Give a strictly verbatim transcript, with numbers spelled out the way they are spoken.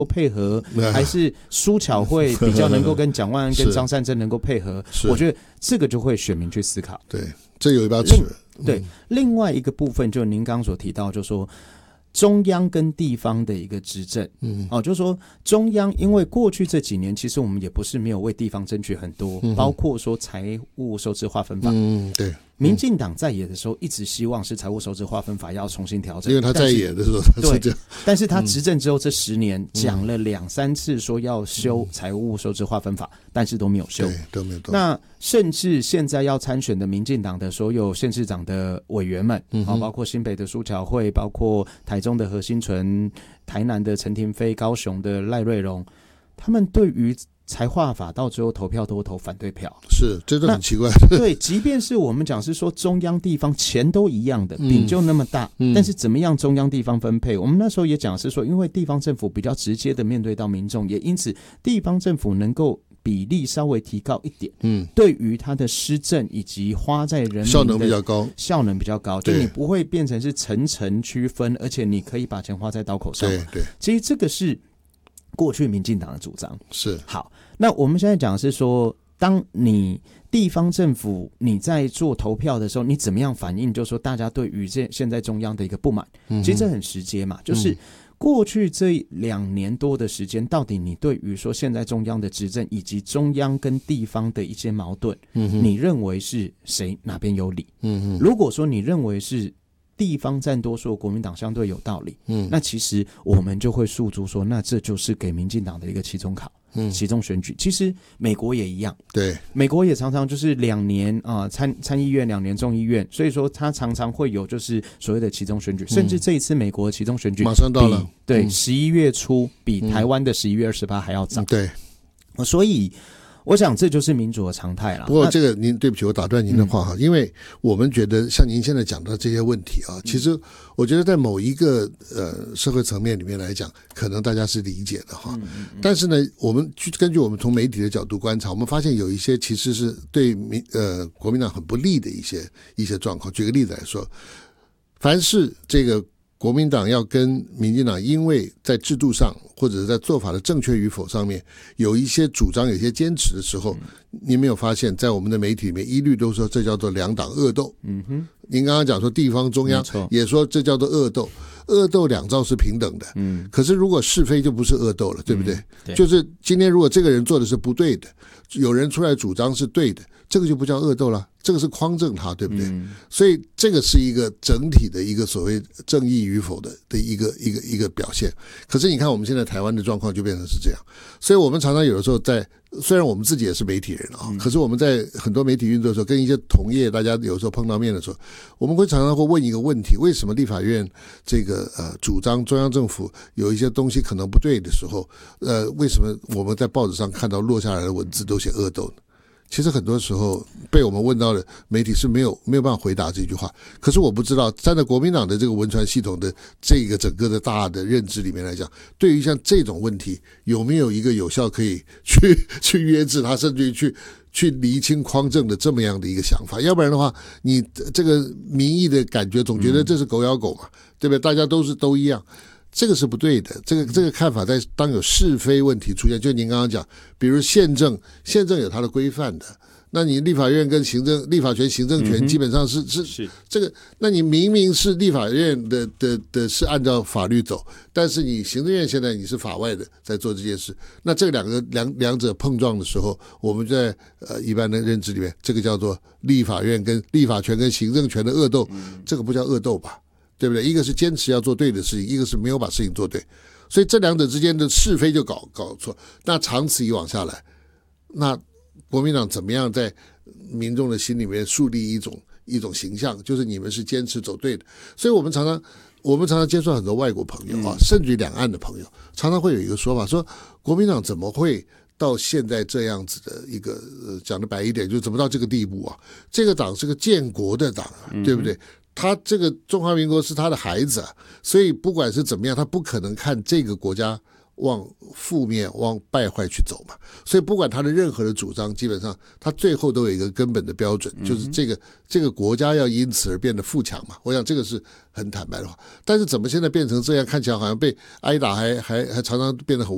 配合，还是苏巧慧比较能够跟蒋万安跟张善政能够配合？我觉得这个就会选民去思考。 对，这有一把尺。 对，嗯、另外一个部分就您刚刚所提到，就说中央跟地方的一个执政，嗯，哦，就是说中央，因为过去这几年，其实我们也不是没有为地方争取很多，嗯、包括说财务收支划分法， 嗯，对。 民进党在野的时候，一直希望是财务收支划分法要重新调整， 因为他在野的时候他是这样。 对，但是他执政之后这十年讲了两三次说要修财务收支划分法，但是都没有修， 对，都没有动。 那甚至现在要参选的民进党的所有县市长的委员们，嗯、包括新北的苏巧慧，包括台中的何新纯，台南的陈亭妃，高雄的赖瑞荣，他们对于财划法到最后投票都投反对票， 是，这都很奇怪。 对，即便是我们讲是说中央地方钱都一样的，饼就那么大，嗯、但是怎么样中央地方分配？我们那时候也讲是说，因为地方政府比较直接的面对到民众，也因此地方政府能够比例稍微提高一点，嗯，对于它的施政以及花在人民的效能比较高， 效能比较高，就你不会变成是层层区分，而且你可以把钱花在刀口上。 对对， 其实这个是过去民进党的主张。 是， 好，那我们现在讲的是说，当你地方政府你在做投票的时候，你怎么样反映，就是说大家对于现在中央的一个不满，嗯、其实这很直接嘛，就是过去这两年多的时间，到底你对于说现在中央的执政以及中央跟地方的一些矛盾，嗯、你认为是谁哪边有理？嗯、如果说你认为是地方占多数，国民党相对有道理，嗯，那其实我们就会诉诸说，那这就是给民进党的一个期中考，嗯，期中选举。其实美国也一样， 对， 美国也常常就是两年啊、呃、参参议院两年众议院，所以说他常常会有就是所谓的期中选举，嗯、甚至这一次美国的期中选举马上到了， 对，十一、嗯、月初比台湾的十一月二十八还要早， 嗯、对， 所以。我想这就是民主的常态了。 不过这个您对不起，我打断您的话哈，嗯、因为我们觉得像您现在讲的这些问题啊，其实我觉得在某一个呃社会层面里面来讲，可能大家是理解的哈。嗯、但是呢，我们根据我们从媒体的角度观察，我们发现有一些其实是对民呃国民党很不利的一些一些状况。举个例子来说，凡是这个国民党要跟民进党因为在制度上或者是在做法的正确与否上面有一些主张有一些坚持的时候，您没有发现在我们的媒体里面一律都说这叫做两党恶斗。嗯哼，您刚刚讲说地方中央也说这叫做恶斗，恶斗两造是平等的。嗯，可是如果是非就不是恶斗了，对不对？嗯、对，就是今天如果这个人做的是不对的，有人出来主张是对的，这个就不叫恶斗了，这个是匡正他，对不对？嗯、所以这个是一个整体的一个所谓正义与否的的一个一个一个表现。可是你看我们现在台湾的状况就变成是这样，所以我们常常有的时候在，虽然我们自己也是媒体人啊，嗯、可是我们在很多媒体运作的时候，跟一些同业大家有时候碰到面的时候，我们会常常会问一个问题：为什么立法院这个呃主张中央政府有一些东西可能不对的时候，呃，为什么我们在报纸上看到落下来的文字都写恶斗呢？其实很多时候被我们问到的媒体是没有没有办法回答这句话。可是我不知道，站在国民党的这个文传系统的这个整个的大的认知里面来讲，对于像这种问题有没有一个有效可以去去约制它，甚至于去去厘清匡正的这么样的一个想法？要不然的话，你这个民意的感觉总觉得这是狗咬狗嘛，对不对？大家都是都一样。这个是不对的，这个这个看法在当有是非问题出现，就您刚刚讲，比如宪政，宪政有它的规范的，那你立法院跟行政立法权、行政权基本上是、嗯、是是这个，那你明明是立法院的的的是按照法律走，但是你行政院现在你是法外的在做这件事，那这两个两两者碰撞的时候，我们在呃一般的认知里面，这个叫做立法院跟立法权跟行政权的恶斗，嗯、这个不叫恶斗吧？对不对？一个是坚持要做对的事情，一个是没有把事情做对，所以这两者之间的是非就搞搞错。那长此以往下来，那国民党怎么样在民众的心里面树立一种一种形象，就是你们是坚持走对的。所以我们常常我们常常接触很多外国朋友啊，甚至于两岸的朋友，常常会有一个说法，说国民党怎么会到现在这样子的一个、呃、讲的白一点，就怎么到这个地步啊？这个党是个建国的党啊，对不对？他这个中华民国是他的孩子啊，所以不管是怎么样，他不可能看这个国家往负面、往败坏去走嘛。所以不管他的任何的主张，基本上他最后都有一个根本的标准，就是这个这个国家要因此而变得富强嘛。我想这个是很坦白的话。但是怎么现在变成这样，看起来好像被挨打还还还常常变得很